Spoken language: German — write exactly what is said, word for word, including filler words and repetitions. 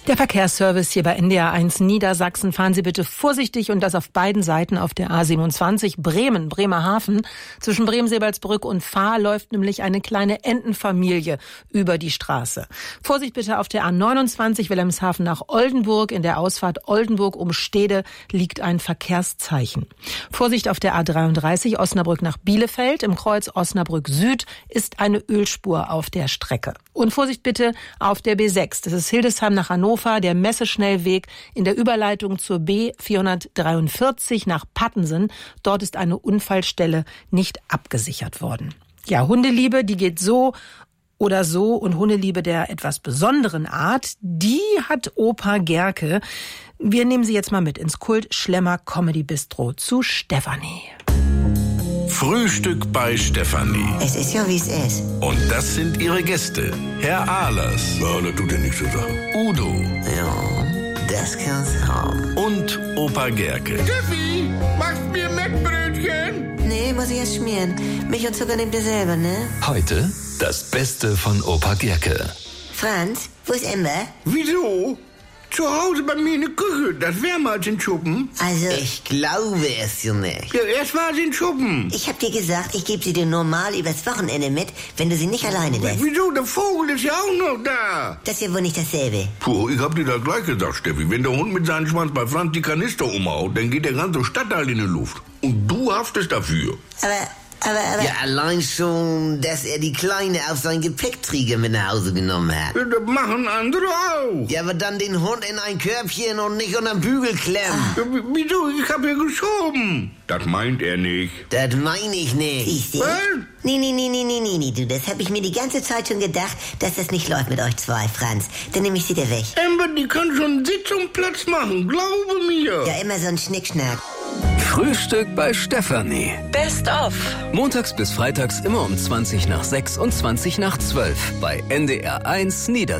Der Verkehrsservice hier bei N D R eins Niedersachsen. Fahren Sie bitte vorsichtig und das auf beiden Seiten auf der A siebenundzwanzig Bremen, Bremerhaven. Zwischen Bremen-Sebalsbrück und Fahr läuft nämlich eine kleine Entenfamilie über die Straße. Vorsicht bitte auf der A neunundzwanzig Wilhelmshaven nach Oldenburg. In der Ausfahrt Oldenburg um Stede liegt ein Verkehrszeichen. Vorsicht auf der A dreiunddreißig Osnabrück nach Bielefeld. Im Kreuz Osnabrück Süd ist eine Ölspur auf der Strecke. Und Vorsicht bitte auf der B sechs. Das ist Hildesheim nach Hannover, der Messeschnellweg in der Überleitung zur B vierhundertdreiundvierzig nach Pattensen. Dort ist eine Unfallstelle nicht abgesichert worden. Ja, Hundeliebe, die geht so oder so. Und Hundeliebe der etwas besonderen Art, die hat Opa Gerke. Wir nehmen Sie jetzt mal mit ins Kult Schlemmer Comedy Bistro zu Stefanie. Frühstück bei Stefanie. Es ist ja, wie es ist. Und das sind ihre Gäste. Herr Ahlers. Ja, das tut ja nichts zur Sache. Udo. Ja, das kann's haben. Und Opa Gerke. Steffi, machst mir Mettbrötchen? Nee, muss ich erst schmieren. Milch und Zucker nehmt ihr selber, ne? Heute das Beste von Opa Gerke. Franz, wo ist Ember? Wieso? Zu Hause bei mir in der Küche. Das wäre mal in Schuppen. Also, Ich glaube es ja nicht. Ja, erst war sie in Schuppen. ich hab dir gesagt, ich gebe sie dir normal übers Wochenende mit, wenn du sie nicht alleine lässt. Wieso? Der Vogel ist ja auch noch da. Das ist ja wohl nicht dasselbe. Puh, ich hab dir das gleich gesagt, Steffi. Wenn der Hund mit seinem Schwanz bei Franz die Kanister umhaut, dann geht der ganze Stadtteil in die Luft. Und du haftest dafür. Aber, aber, aber... Ja, allein schon, dass er die Kleine auf seinen Gepäckträger mit nach Hause genommen hat. Ja, das machen andere auch. Ja, aber dann den Hund in ein Körbchen und nicht unter den Bügel klemmen. Ja, w- wieso? Ich hab ja geschoben. Das meint er nicht. Das meine ich nicht. Siehst du? Was? Nee, nee, nee, nee, nee, nee, nee, du, das hab ich mir die ganze Zeit schon gedacht, dass das nicht läuft mit euch zwei, Franz. Dann nehm ich sie dir weg. Amber, die kann schon Sitz und Platz machen. Glaube mir. Ja, immer so ein Schnickschnack. Frühstück bei Stefanie. Best of. Montags bis freitags immer um zwanzig nach sechs und zwanzig nach zwölf bei N D R eins Niedersachsen.